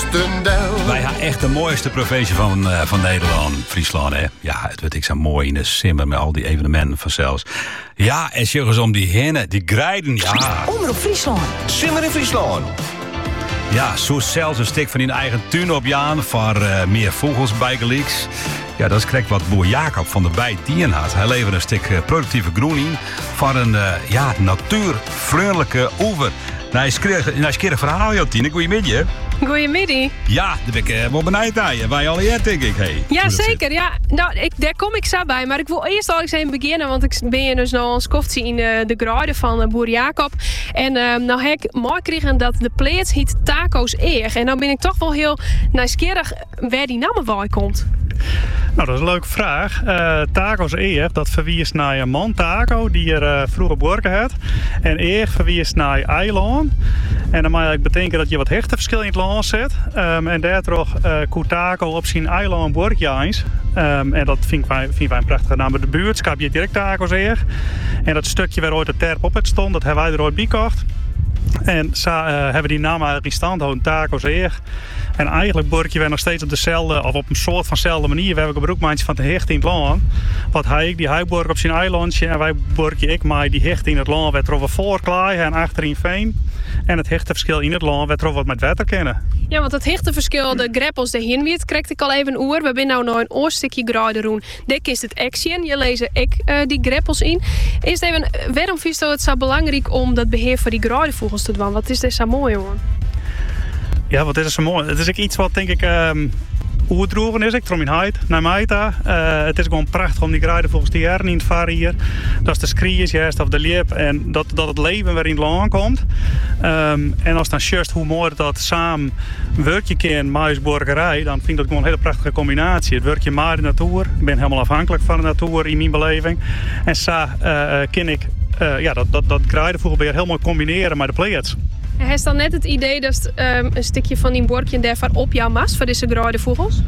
Oostendel. Wij hebben echt de mooiste provincie van Nederland, Friesland. Hè? Ja, het wordt zo mooi in de simmer met al die evenementen vanzelfs. Ja, en jongens om die hinnen, die grijden, ja. Omroep Friesland. Simmer in Friesland. Ja, zo zelfs een stuk van in eigen tuin op Jaan voor meer vogels bijgeliks. Ja, dat is correct wat boer Jacob van de Bij Dien had. Hij levert een stuk productieve groen in voor een natuurvriendelijke oever. Nou, is een verhaal, Jantine. Goedemiddag. Goedemiddag. Ja, daar ben ik wel benieuwd naar je. Wij al hier, denk ik. Hey, ja, zeker. Ja. Nou, daar kom ik zo bij. Maar ik wil eerst al eens even beginnen. Want ik ben hier dus nog een skoftie in de graden van boer Jacob. En nou heb ik mooi gekregen dat de plaats heet Taco's Eer. En nou ben ik toch wel heel nieuwsgierig waar die naam bij komt. Nou, dat is een leuke vraag. Taco's Eer, dat verwijst naar een man Taco die er vroeger gewerkt had. En Eer verwijst naar eiland. En dan mag je betekenen dat je wat hechtenverschil in het land zet. En daardoor komt Taco op zijn eiland werkjaars. En dat vinden wij een prachtige naam. De buurtschap je direct Taco's Eer. En dat stukje waar ooit de terp op het stond, dat hebben wij er ooit bijgekocht. En zo hebben we die naam eigenlijk in stand houden, Taco's Eer. En eigenlijk borken we nog steeds op dezelfde, of op een soort vanzelfde manier. We hebben een gebruikmaatje van de hecht in het land. Wat hij borkt op zijn eilandje en wij borken ik maar die hecht in het land. We troffen voor klaar en achterin veen. En het hechtenverschil in het land, we troffen wat met wetter kennen. Ja, want het hechtenverschil, de greppels, de hinwiet, kreeg ik al even een oer. We zijn nou nog een oorstukje graden doen. Dik is het action. Je leest ik die greppels in. Eerst even, waarom vind je het zo belangrijk om dat beheer voor die gradenvogels te doen? Wat is dit zo mooi, hoor? Ja, wat is er zo mooi? Het is ook iets wat, denk ik, oerdroegen is. Ik trom in huid naar mij daar. Het is gewoon prachtig om die gradenvogels te jaren in het varen hier. Dat is de skriers juist, of de liep. En dat het leven weer in het land komt. En als dan just hoe mooi dat samen werkje kan met borgerij, dan vind ik dat gewoon een hele prachtige combinatie. Het werkje maar de natuur. Ik ben helemaal afhankelijk van de natuur in mijn beleving. En zo kan ik dat gradenvogelbeheer heel mooi combineren met de plaats. Hij is dan net het idee dat een stukje van die borkje daarvan op jouw mast voor deze gradenvogels?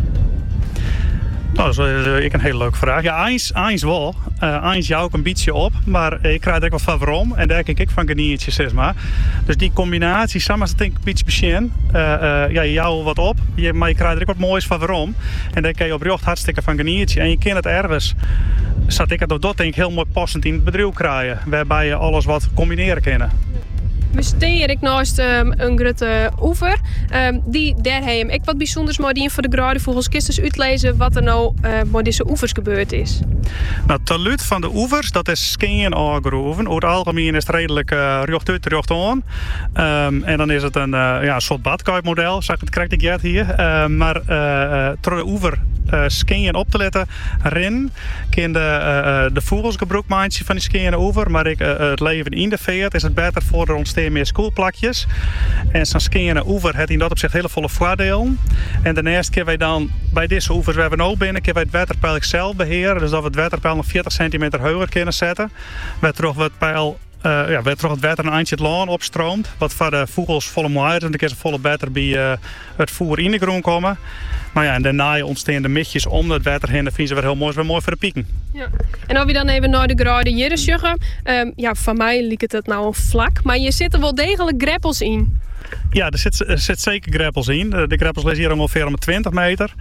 Nou, dat is een hele leuke vraag. Ja, eens wel. Eens jou ook een beetje op. Maar ik krijg er ook wat van waarom. En daar kijk ik van geniertjes, zeg maar. Dus die combinatie, samen is het denk ik een beetje besjen. Je jou wat op, maar je krijgt er ook wat moois van waarom. En dan kan je op jocht hartstikke van geniertje. En je kent het ergens. Zat ik het dat denk ik heel mooi passend in het bedrijf krijgen. Waarbij je alles wat combineren kan. We staan hier naast een grote oever. Daar heb ik wat bijzonders maar die voor de gradenvogels. Kun je dus uitlezen wat er nou met deze oevers gebeurd is? Nou, het talud van de oevers, dat is geen aangroeven. Over het algemeen is het redelijk recht uit, recht aan. En dan is het een soort badkuipmodel, zeg het krijg ik het hier. Maar door de oever skiën op te letten, ren, kan de vogels gebruik maken van die skiën oever. Maar het leven in de veert is het beter voor de ontstaan meer schoolplakjes. En zo'n skiën oever heeft in dat opzicht hele volle voordelen. En daarnaast kunnen wij dan bij deze oevers waar we nu binnen, kunnen wij het waterpeil zelf beheren. Dus dat we het waterpeil nog 40 centimeter hoger kunnen zetten. Waar terug het peil het water een eindje het land opstroomt. Wat voor de vogels volle mooi is. En dan kan ze volle beter bij het voer in de groen komen. Maar ja, en daarna ontstaan de mitjes om het water heen. Dat vinden ze wel heel mooi. Is wel mooi voor de pieken. Ja. En als we dan even naar de graden hier zeggen. Van mij lijkt het nou een vlak. Maar je zit er wel degelijk greppels in. Ja, er zit zeker greppels in. De greppels liggen hier ongeveer om 20 meter.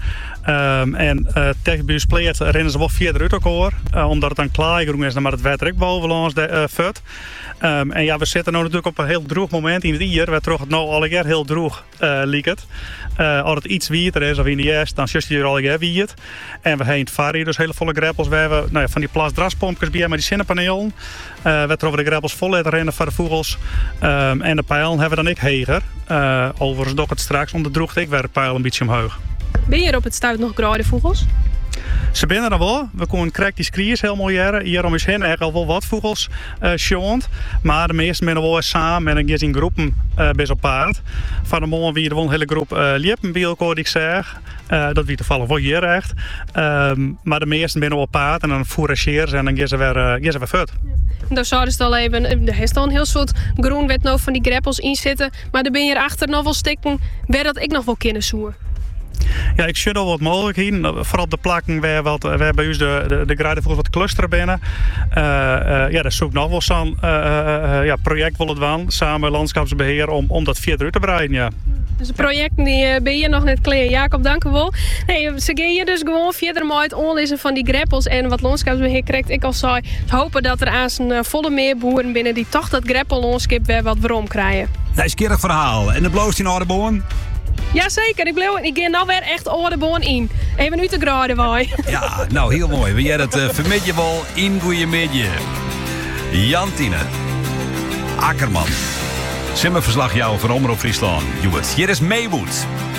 En tegen bij spleet rennen ze wel verder uit elkaar. Omdat het dan klaargroen is, dan maar het water ook bovenlangs fut. En ja, we zitten nu natuurlijk op een heel droog moment in het jaar. We terug het nou al jaar heel droog lijkt. Als het iets wieter is of in de eerste, dan just hier al jaar wiet. En we hebben het varen dus hele volle greppels. We hebben van die plasdraspompjes bij met die zinnepanelen. We troffen de greppels vol laten rennen voor de vogels. En de pijlen hebben we dan ik heger. Overigens doe ik het straks onder droogte. Ik werd de pijl een beetje omhoog. Ben je er op het stuit nog gradenvogels? Ze binnen er wel. We kunnen krijgen die skriers heel mooi jaren. Hierom is hen eigenlijk al wel wat vogels sjoend. Maar de meeste mensen wel samen en dan in groepen best op paard. Van de morgen wie er wel een hele groep liepen bij elkaar, die ik zeg. Dat wie toevallig wel hier echt. Maar de meeste binnen wel paard en dan fourageren ze en dan gaan ze weer fut. Daar zouden ze al even, er is al een heel soort groen wet nou van die greppels in zitten. Maar dan ben je erachter nog wel stikken waar dat ik nog wel kunnen zoeken. Ja, ik zie al wat mogelijkheden. Vooral op de plakken waar bij ons de gradenvogels wat clusteren binnen. Dat zoekt nog wel zo'n project wil het wel, samen landschapsbeheer om dat verder uit te breiden. Ja. Dus de projecten die ben je nog net klaar. Jacob, dank u wel. Nee, ze gaan hier dus gewoon verder met het onlezen van die greppels en wat landschapsbeheer krijgt. Ik al zei, ze hopen dat er aan zijn volle meerboeren binnen die toch dat greppellandschap weer wat waarom krijgen. Nieuwsgierig verhaal. En de bloost in Aardeboorn? Jazeker, ik ga nou weer echt Aardeboorn in. Even nu te graden wij. Ja, nou heel mooi. Wil jij dat vermidje wel in goeiemiddag? Jantine Akkerman. Simmerverslag jou van Omroep Friesland. Hier is Maywood.